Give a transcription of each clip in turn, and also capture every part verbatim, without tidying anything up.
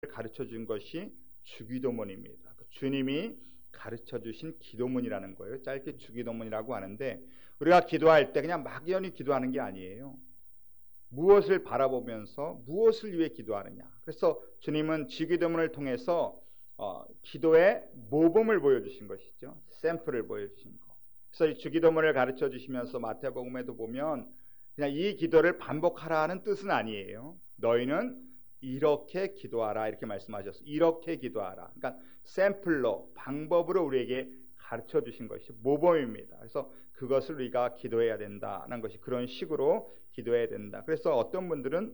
가르쳐 준 것이 주기도문입니다. 주님이 가르쳐 주신 기도문이라는 거예요. 짧게 주기도문이라고 하는데, 우리가 기도할 때 그냥 막연히 기도하는 게 아니에요. 무엇을 바라보면서 무엇을 위해 기도하느냐. 그래서 주님은 주기도문을 통해서 어, 기도의 모범을 보여주신 것이죠. 샘플을 보여주신 것. 그래서 이 주기도문을 가르쳐 주시면서 마태복음에도 보면 그냥 이 기도를 반복하라는 뜻은 아니에요. 너희는 이렇게 기도하라 이렇게 말씀하셨어요. 이렇게 기도하라. 그러니까 샘플로, 방법으로 우리에게 가르쳐 주신 것이 모범입니다. 그래서 그것을 우리가 기도해야 된다는 것이, 그런 식으로 기도해야 된다. 그래서 어떤 분들은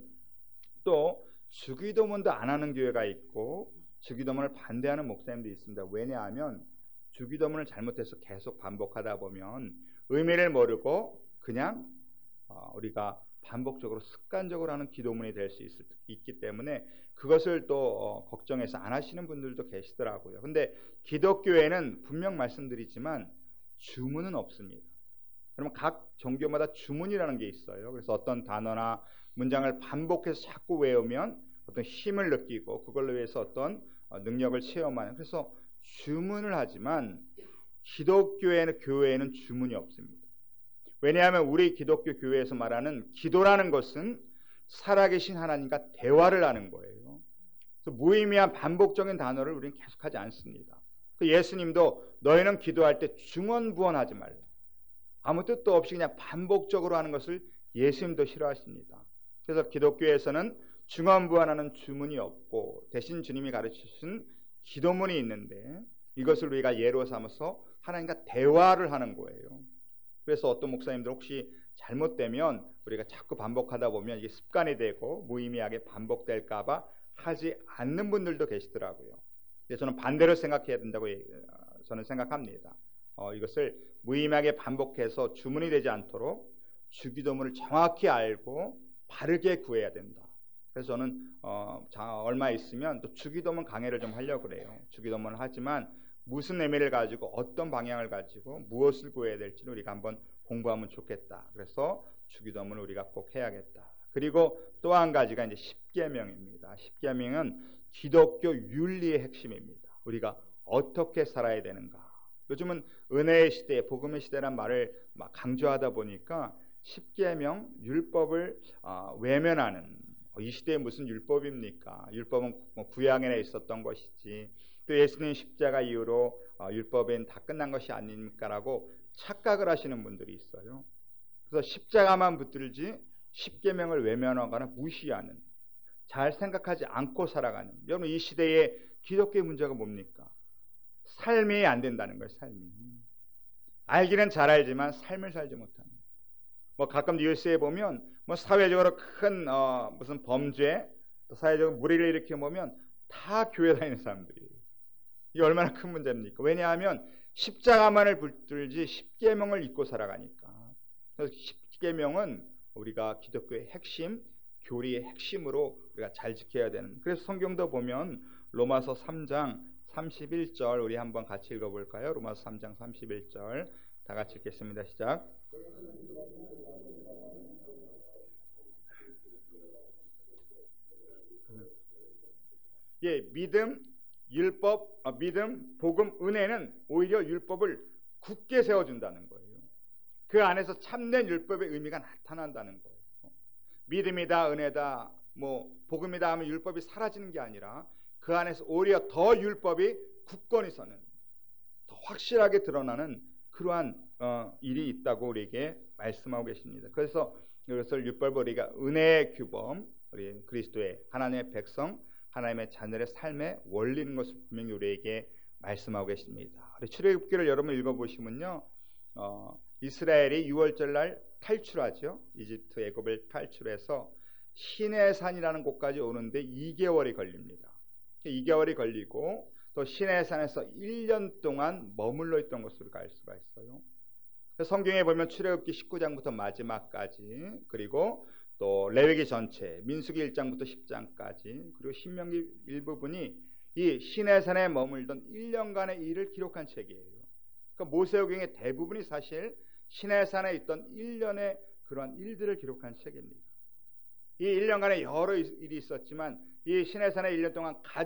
또 주기도문도 안 하는 교회가 있고 주기도문을 반대하는 목사님도 있습니다. 왜냐하면 주기도문을 잘못해서 계속 반복하다 보면 의미를 모르고 그냥 우리가 반복적으로 습관적으로 하는 기도문이 될 수 있기 때문에 그것을 또 걱정해서 안 하시는 분들도 계시더라고요. 근데 기독교에는 분명 말씀드리지만 주문은 없습니다. 그러면 각 종교마다 주문이라는 게 있어요. 그래서 어떤 단어나 문장을 반복해서 자꾸 외우면 어떤 힘을 느끼고 그걸로 위해서 어떤 능력을 체험하는, 그래서 주문을 하지만 기독교에는, 교회에는 주문이 없습니다. 왜냐하면 우리 기독교 교회에서 말하는 기도라는 것은 살아계신 하나님과 대화를 하는 거예요. 그래서 무의미한 반복적인 단어를 우리는 계속하지 않습니다. 예수님도 너희는 기도할 때 중언부언하지 말라, 아무 뜻도 없이 그냥 반복적으로 하는 것을 예수님도 싫어하십니다. 그래서 기독교에서는 중언부언하는 주문이 없고 대신 주님이 가르치신 기도문이 있는데 이것을 우리가 예로 삼아서 하나님과 대화를 하는 거예요. 그래서 어떤 목사님들 혹시 잘못되면 우리가 자꾸 반복하다 보면 이게 습관이 되고 무의미하게 반복될까 봐 하지 않는 분들도 계시더라고요. 그래서 저는 반대로 생각해야 된다고 저는 생각합니다. 어, 이것을 무의미하게 반복해서 주문이 되지 않도록 주기도문을 정확히 알고 바르게 구해야 된다. 그래서 저는 어, 자, 얼마 있으면 또 주기도문 강해를 좀 하려고 그래요. 주기도문을 하지만 무슨 의미를 가지고 어떤 방향을 가지고 무엇을 구해야 될지는 우리가 한번 공부하면 좋겠다. 그래서 주기도문을 우리가 꼭 해야겠다. 그리고 또 한 가지가 이제 십계명입니다. 십계명은 기독교 윤리의 핵심입니다. 우리가 어떻게 살아야 되는가. 요즘은 은혜의 시대, 복음의 시대란 말을 막 강조하다 보니까 십계명, 율법을 어, 외면하는, 이 시대에 무슨 율법입니까? 율법은 구약에 있었던 것이지, 또 예수님 십자가 이후로 어, 율법은 다 끝난 것이 아닙니까? 라고 착각을 하시는 분들이 있어요. 그래서 십자가만 붙들지 십계명을 외면하거나 무시하는, 잘 생각하지 않고 살아가는, 여러분 이 시대의 기독교의 문제가 뭡니까? 삶이 안 된다는 거예요. 삶이. 알기는 잘 알지만 삶을 살지 못하는. 뭐 가끔 뉴스에 보면 뭐 사회적으로 큰 어, 무슨 범죄, 또 사회적으로 무리를 일으켜 보면 다 교회 다니는 사람들이에요. 이게 얼마나 큰 문제입니까? 왜냐하면 십자가만을 붙들지 십계명을 잊고 살아가니까. 그래서 십계명은 우리가 기독교의 핵심, 교리의 핵심으로 우리가 잘 지켜야 되는. 그래서 성경도 보면 로마서 삼 장 삼십일 절 우리 한번 같이 읽어볼까요? 로마서 삼 장 삼십일 절 다 같이 읽겠습니다. 시작. 예, 믿음, 율법, 아, 믿음, 복음, 은혜는 오히려 율법을 굳게 세워준다는 거예요. 그 안에서 참된 율법의 의미가 나타난다는 거예요. 믿음이다, 은혜다, 뭐 복음이다 하면 율법이 사라지는 게 아니라 그 안에서 오히려 더 율법이 굳건히 서는, 더 확실하게 드러나는 그러한 어, 일이 있다고 우리에게 말씀하고 계십니다. 그래서 이것을 율법을 우리가 은혜의 규범, 우리 그리스도의 하나님의 백성, 하나님의 자녀의 삶에 원리는 것을 분명히 우리에게 말씀하고 계십니다. 우리 출애굽기를 여러분 읽어보시면요, 어, 이스라엘이 유월절 날 탈출하죠. 이집트 애굽을 탈출해서 시내산이라는 곳까지 오는데 이 개월이 걸립니다. 이 개월이 걸리고 또 시내산에서 일 년 동안 머물러 있던 것으로 알 수가 있어요. 성경에 보면 출애굽기 십구 장부터 마지막까지, 그리고 또 레위기 전체, 민수기 일 장부터 십 장까지, 그리고 신명기 일부분이 이 시내산에 머물던 일 년간의 일을 기록한 책이에요. 그러니까 모세오경의 대부분이 사실 시내산에 있던 일 년의 그러한 일들을 기록한 책입니다. 이 일 년간에 여러 일이 있었지만 이 시내산에 일 년 동안